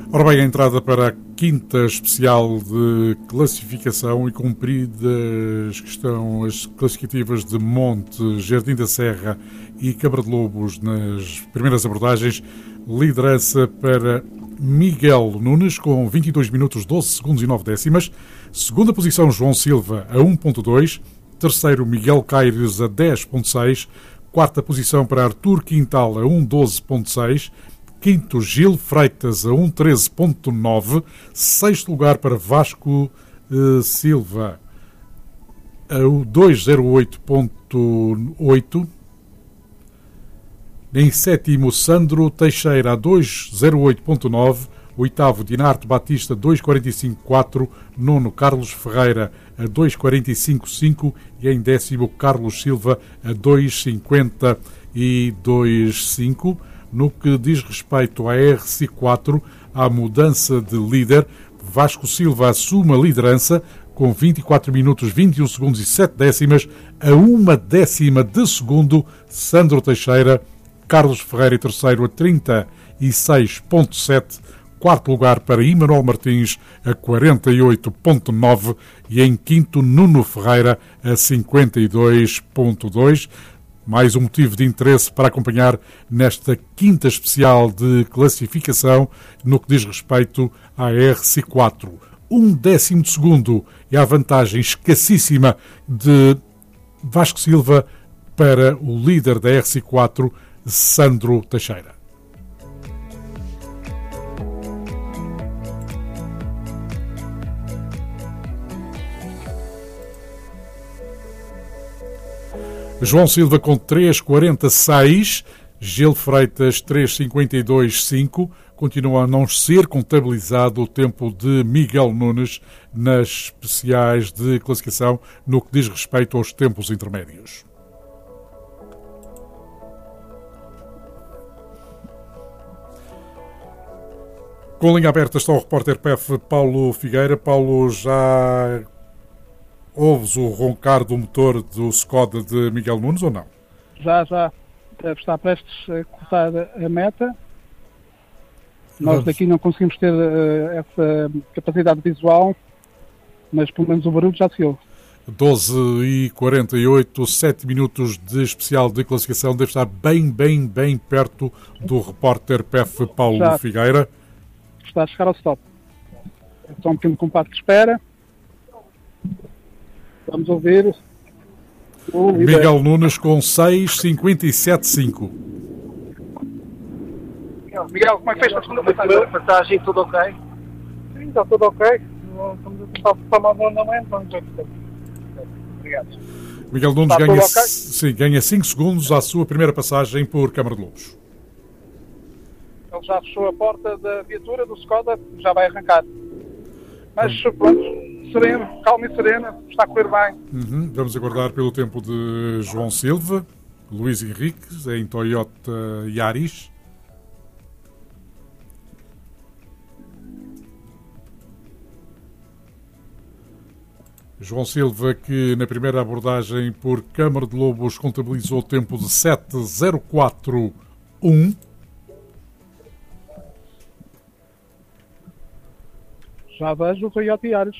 Ora bem, a entrada para a quinta especial de classificação e cumpridas que estão as classificativas de Monte, Jardim da Serra e Câmara de Lobos nas primeiras abordagens, liderança para Miguel Nunes com 22 minutos, 12 segundos e 9 décimas. Segunda posição, João Silva a 1.2. Terceiro, Miguel Caires a 10.6. Quarta posição para Artur Quintal a 1.12.6. Quinto, Gil Freitas a 1.13.9. Sexto lugar para Vasco Silva a 2.08.8. Em sétimo, Sandro Teixeira a 2.08.9. Oitavo, Dinarte Batista 2.45.4. Nono, Carlos Ferreira a 2.45.5. E em décimo, Carlos Silva a 2.52.5. No que diz respeito à RC4, à mudança de líder, Vasco Silva assume a liderança com 24 minutos, 21 segundos e 7 décimas, a uma décima de segundo, Sandro Teixeira. Carlos Ferreira em terceiro a 36.7, quarto lugar para Emanuel Martins a 48.9 e em quinto, Nuno Ferreira a 52.2. Mais um motivo de interesse para acompanhar nesta quinta especial de classificação no que diz respeito à RC4. 1/10 de segundo é a vantagem escassíssima de Vasco Silva para o líder da RC4, Sandro Teixeira. João Silva com 3.46, Gil Freitas 3.52.5. Continua a não ser contabilizado o tempo de Miguel Nunes nas especiais de classificação no que diz respeito aos tempos intermédios. Com linha aberta está o repórter PEF Paulo Figueira. Paulo, já ouves o roncar do motor do Skoda de Miguel Nunes ou não? Já. Deve estar prestes a cortar a meta. Nós daqui não conseguimos ter essa capacidade visual, mas pelo menos o barulho já se ouve. 12h48, 7 minutos de especial de classificação. Deve estar bem perto do repórter PEF Paulo Figueira. Está a chegar ao stop. É só um pequeno compasso de espera. Vamos ouvir o Miguel Nunes com 6.57.5. Miguel, como é que fez a segunda passagem? Tudo ok? Sim, está tudo ok. Estamos a tentar formar um bom andamento. Obrigado. Miguel Nunes ganha 5 segundos à sua primeira passagem por Câmara de Lobos. Ele já fechou a porta da viatura do Skoda, já vai arrancar. Mas pronto, sereno, calmo e sereno, está a correr bem. Vamos aguardar pelo tempo de João Silva, Luís Henriques, em Toyota Yaris. João Silva, que na primeira abordagem por Câmara de Lobos contabilizou o tempo de 7.04.1. Já vejo o Toyota Yaris.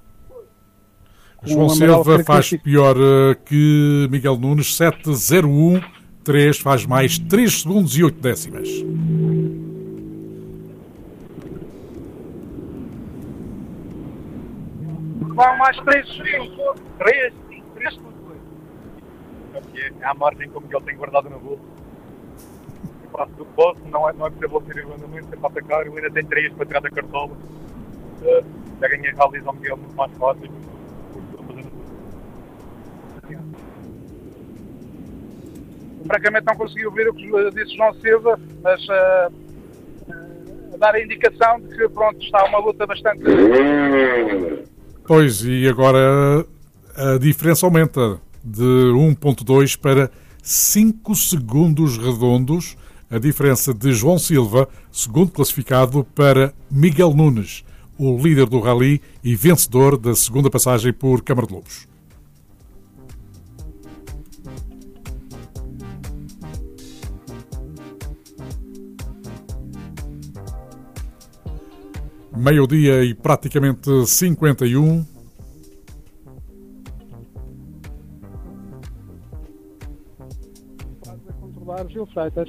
João Silva faz pior que Miguel Nunes, 7.01.3, faz mais 3 segundos e 8 décimas. Vão mais 3 segundos. 3 segundos. É a margem como que ele tem guardado na bolsa. Eu faço do que posso, não é possível ter o andamento, sempre a atacar. Eu ainda tenho 3 para tirar da cartola. Já ganhei rallies ao Miguel muito mais fácil. Francamente não consegui ouvir o que disse João Silva, mas a dar a indicação de que pronto, está uma luta bastante... Pois, e agora a diferença aumenta de 1.2 para 5 segundos redondos, a diferença de João Silva, segundo classificado, para Miguel Nunes, o líder do rally e vencedor da segunda passagem por Câmara de Lobos. Meio-dia e praticamente 51. Estás a controlar Gil Freitas.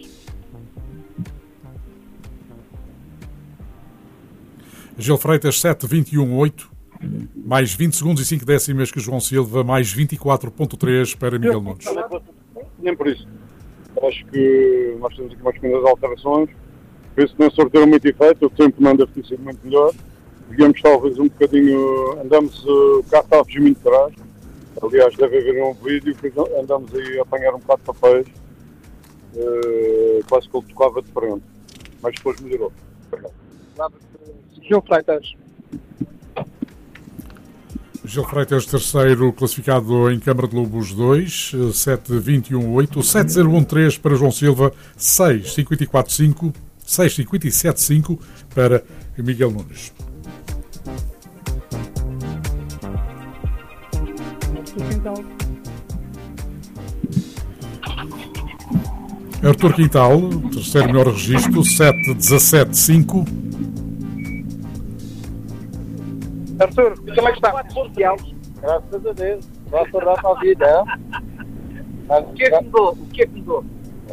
Gil Freitas 7.21.8, mais 20 segundos e 5 décimas que João Silva, mais 24.3 para Miguel Nunes. Nem por isso. Acho que nós temos aqui umas pequenas alterações. Penso que não surtiram muito efeito, o tempo não deve ter sido muito melhor. Digamos talvez um bocadinho, o carro está a fugir muito atrás. Aliás, deve haver um vídeo que andamos aí a apanhar um bocado de papéis, quase que ele tocava de frente, mas depois melhorou. Gil Freitas. Gil Freitas, terceiro classificado em Câmara de Lobos 2, 7.21.8, 7.013 para João Silva, 6.54.5, 6.57.5 para Miguel Nunes. Artur Quintal, terceiro melhor registro, 7.17.5. Artur, como é que está? Graças a Deus. Vai acordar para a vida. O que é que mudou?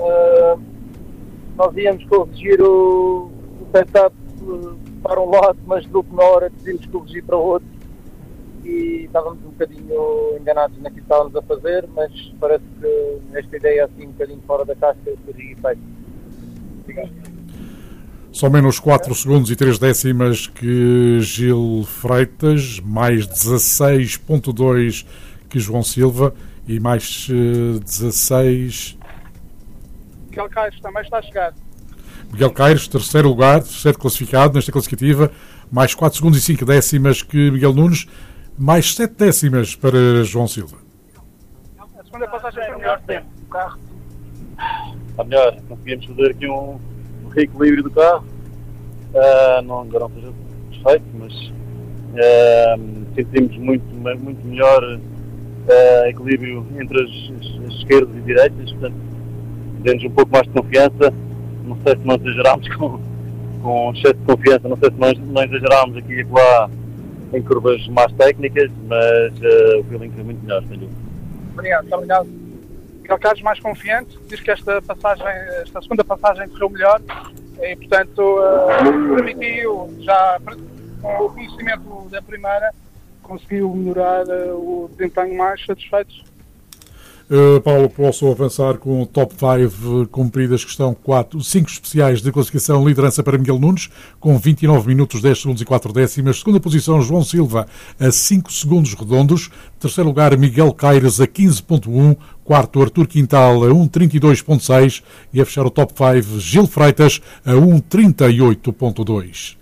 Nós íamos corrigir o setup para um lado, mas de última hora decidimos corrigir para o outro. E estávamos um bocadinho enganados naquilo que estávamos a fazer, mas parece que esta ideia assim um bocadinho fora da casca surgiu feito. Obrigado. Só menos 4 segundos e 3 décimas que Gil Freitas, mais 16.2 que João Silva e mais 16... Miguel Caires também está a chegar. Miguel Caires, terceiro lugar, terceiro classificado nesta classificativa, mais 4 segundos e 5 décimas que Miguel Nunes, mais 7 décimas para João Silva. A segunda passagem foi melhor tempo. O carro Está melhor. Conseguimos fazer aqui um reequilíbrio do carro. Não seja perfeito, mas sentimos muito melhor equilíbrio entre as esquerdas e direitas. Portanto, demos um pouco mais de confiança. Não sei se nós exagerámos com excesso de confiança, não sei se nós exagerámos aqui e lá em curvas mais técnicas, mas o feeling foi muito melhor, sem dúvida. Obrigado. Miguel Caires mais confiante, diz que esta segunda passagem correu melhor e, portanto, permitiu, já com o conhecimento da primeira, conseguiu melhorar o desempenho, mais satisfeitos. Paulo, posso avançar com o top 5 cumpridas, que estão 5 especiais de classificação, liderança para Miguel Nunes, com 29 minutos, 10 segundos e 4 décimas. Segunda posição, João Silva, a 5 segundos redondos. Terceiro lugar, Miguel Caires, a 15.1. Quarto, Artur Quintal, a 1.32.6. E a fechar o top 5, Gil Freitas, a 1.38.2.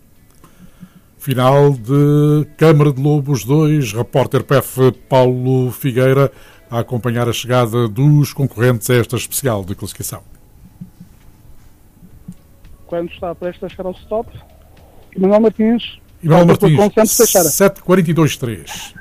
Final de Câmara de Lobos 2, repórter PEF Paulo Figueira, a acompanhar a chegada dos concorrentes a esta especial de classificação. Quando está prestes a chegar ao stop, Manuel Martins, 7.42.3.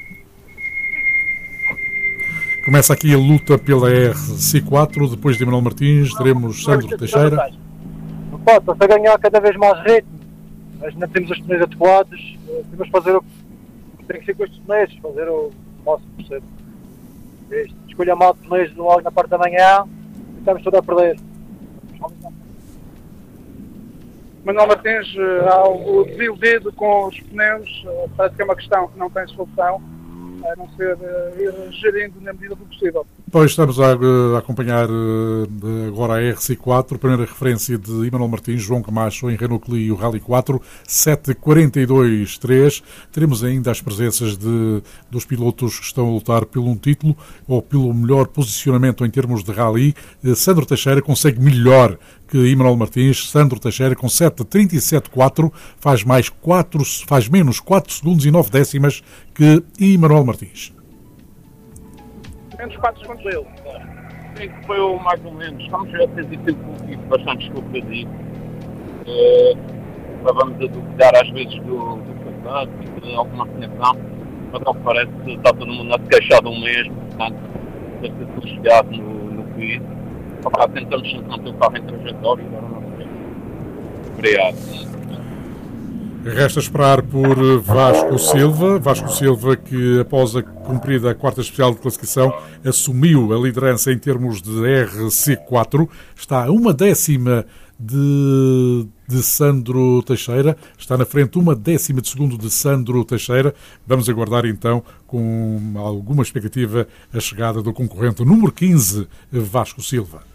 Começa aqui a luta pela RC4, depois de Manuel Martins teremos Sandro Teixeira. Não pode, para ganhar cada vez mais ritmo, mas não temos os pneus adequados, temos que fazer o que tem que ser com estes pneus, fazer o máximo possível. Escolha mal de pneus logo na parte da manhã e estamos todos a perder. Manuel Martins, o desiludido com os pneus, parece que é uma questão que não tem solução, a não ser ir gerindo na medida do possível. Pois estamos a acompanhar agora a RC4, primeira referência de Emanuel Martins, João Camacho em Renault Clio Rally 4, 7.42.3. Teremos ainda as presenças dos pilotos que estão a lutar pelo um título ou pelo melhor posicionamento em termos de rally. Sandro Teixeira consegue melhor que Emanuel Martins. Sandro Teixeira com 7.37.4 faz menos 4 segundos e 9 décimas que Emanuel Martins. Menos 4 segundos dele. Sim, foi o mais ou menos. Vamos a ter sempre conseguido bastante esculpas aí. Vamos a duvidar às vezes do passado e de alguma afinação, mas ao que parece está todo mundo a se queixar do mesmo, portanto, deve ter tudo chegado no quiz. Tentamos manter o carro em trajetória e agora não sei. Obrigado. Resta esperar por Vasco Silva. Vasco Silva que, após a cumprida a quarta especial de classificação, assumiu a liderança em termos de RC4. Está a 1/10 de Sandro Teixeira. Está na frente 1/10 de segundo de Sandro Teixeira. Vamos aguardar então com alguma expectativa a chegada do concorrente número 15, Vasco Silva.